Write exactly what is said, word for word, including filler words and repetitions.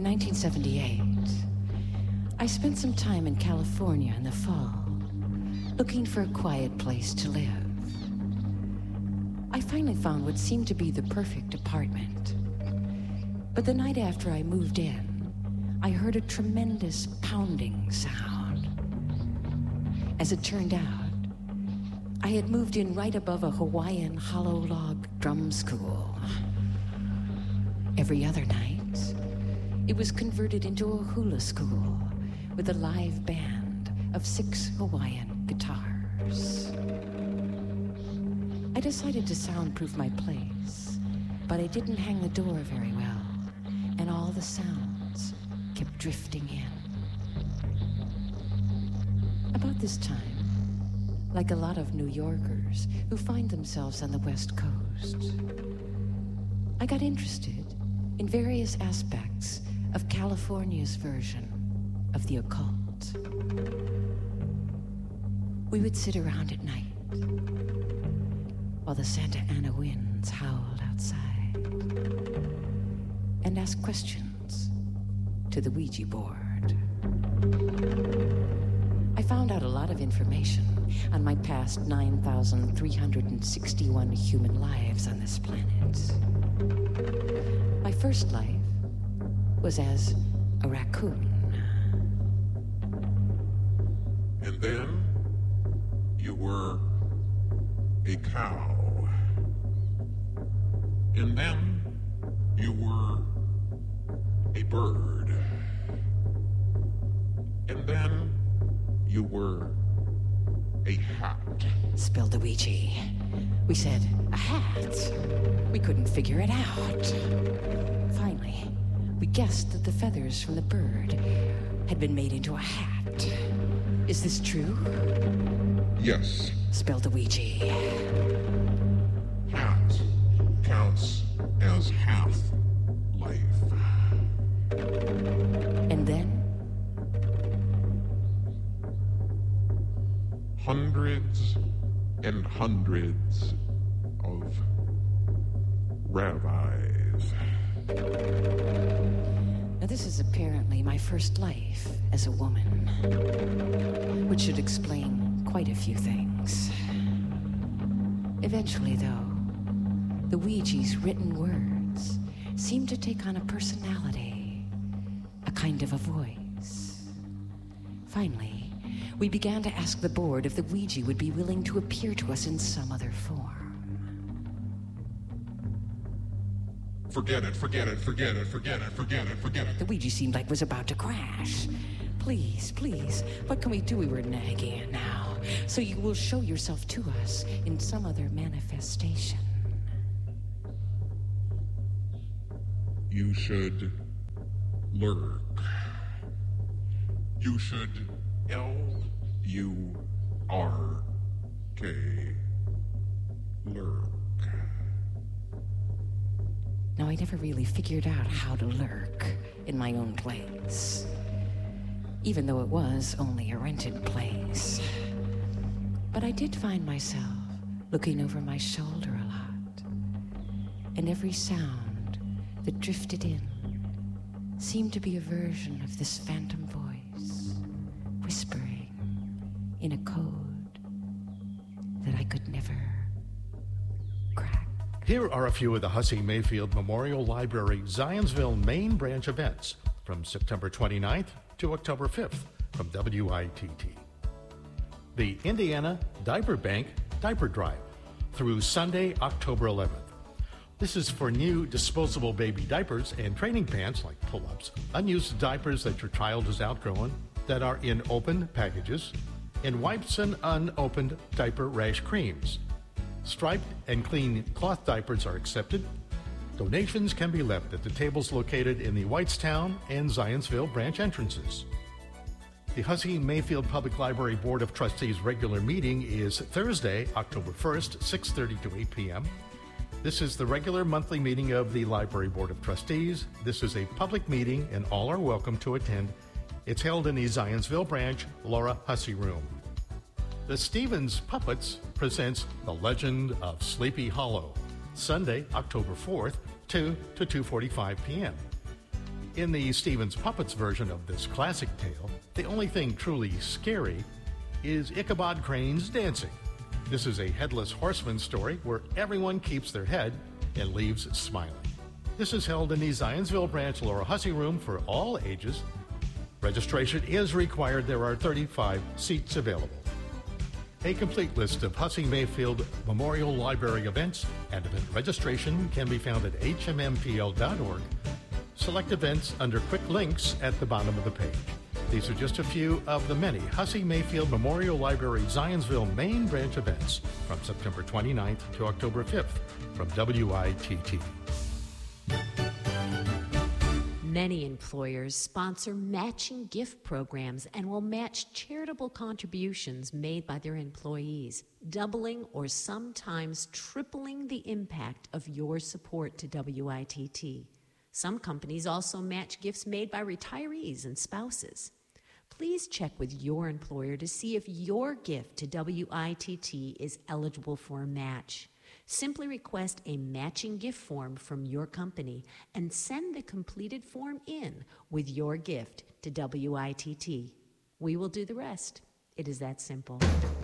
nineteen seventy-eight, I spent some time in California in the fall, looking for a quiet place to live. I finally found what seemed to be the perfect apartment. But the night after I moved in, I heard a tremendous pounding sound. As it turned out, I had moved in right above a Hawaiian hollow log drum school. Every other night, it was converted into a hula school with a live band of six Hawaiian guitars. I decided to soundproof my place, but I didn't hang the door very well, and all the sounds kept drifting in. About this time, like a lot of New Yorkers who find themselves on the West Coast, I got interested in various aspects of California's version of the occult. We would sit around at night while the Santa Ana winds howled outside and ask questions to the Ouija board. I found out a lot of information on my past nine thousand three hundred sixty-one human lives on this planet. My first life was as a raccoon. And then you were a cow. And then you were a bird. And then you were a hat. Spilled the Ouija. We said, a hat. We couldn't figure it out. Finally, we guessed that the feathers from the bird had been made into a hat. Is this true? Yes. Spilled the Ouija. Hat counts as half life. And then? Hundreds and hundreds of rabbis. Now, this is apparently my first life as a woman, which should explain quite a few things. Eventually, though, the Ouija's written words seemed to take on a personality, a kind of a voice. Finally, we began to ask the board if the Ouija would be willing to appear to us in some other form. Forget it, forget it, forget it, forget it, forget it, forget it. The Ouija seemed like it was about to crash. Please, please, what can we do? We were nagging it now. So you will show yourself to us in some other manifestation. You should lurk. You should L U R K. Lurk. Now, I never really figured out how to lurk in my own place, even though it was only a rented place. But I did find myself looking over my shoulder a lot, and every sound that drifted in seemed to be a version of this phantom voice, whispering in a code that I could never crack. Here are a few of the Hussey Mayfield Memorial Library Zionsville Main Branch events from September twenty-ninth to October fifth from W I T T. The Indiana Diaper Bank Diaper Drive through Sunday, October eleventh. This is for new disposable baby diapers and training pants like pull-ups, unused diapers that your child has outgrown that are in open packages, and wipes and unopened diaper rash creams. Striped and clean cloth diapers are accepted. Donations can be left at the tables located in the Whitestown and Zionsville branch entrances. The Hussey Mayfield Public Library Board of Trustees regular meeting is Thursday, October first, six thirty to eight p.m. This is the regular monthly meeting of the Library Board of Trustees. This is a public meeting and all are welcome to attend. It's held in the Zionsville branch Laura Hussey Room. The Stevens Puppets presents The Legend of Sleepy Hollow, Sunday, October fourth, two to two forty-five p.m. In the Stevens Puppets version of this classic tale, the only thing truly scary is Ichabod Crane's dancing. This is a headless horseman story where everyone keeps their head and leaves smiling. This is held in the Zionsville Branch Laura Hussey Room for all ages. Registration is required. There are thirty-five seats available. A complete list of Hussey Mayfield Memorial Library events and event registration can be found at H M M P L dot org. Select events under quick links at the bottom of the page. These are just a few of the many Hussey Mayfield Memorial Library Zionsville Main Branch events from September twenty-ninth to October fifth from W I T T. Many employers sponsor matching gift programs and will match charitable contributions made by their employees, doubling or sometimes tripling the impact of your support to W I T T. Some companies also match gifts made by retirees and spouses. Please check with your employer to see if your gift to W I T T is eligible for a match. Simply request a matching gift form from your company and send the completed form in with your gift to W I T T. We will do the rest. It is that simple.